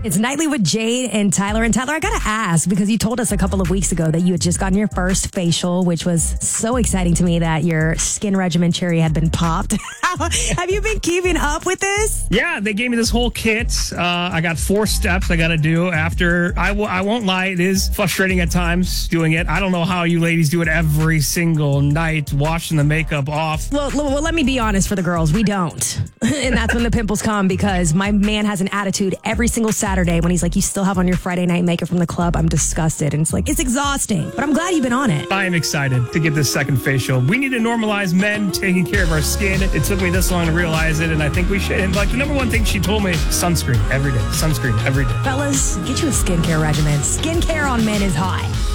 It's Nightly with Jade and Tyler. And Tyler, I got to ask, because you told us a couple of weeks ago that you had just gotten your first facial, which was so exciting to me that your skin regimen cherry had been popped. Have you been keeping up with this? Yeah, they gave me this whole kit. I got 4 steps I got to do after. I won't lie, it is frustrating at times doing it. I don't know how you ladies do it every single night, washing the makeup off. Well, let me be honest for the girls. We don't. And that's when the pimples come, because my man has an attitude every single Saturday when he's like, you still have on your Friday night makeup from the club. I'm disgusted. And it's like, it's exhausting. But I'm glad you've been on it. I am excited to get this second facial. We need to normalize men taking care of our skin. It took me this long to realize it, and I think we should. And like the number one thing she told me, sunscreen every day. Sunscreen every day. Fellas, get you a skincare regimen. Skincare on men is hot.